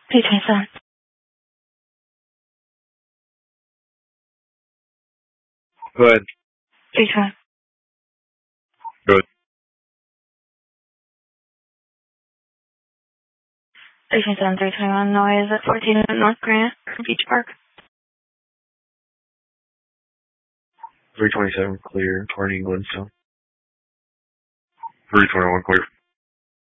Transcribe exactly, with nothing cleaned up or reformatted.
three twenty-seven. Go ahead. three twenty. Good. three twenty-seven, three twenty-one, noise at fourteen North Grant, Beach Park. three twenty-seven, clear, partying Glenstone. three twenty-one, clear.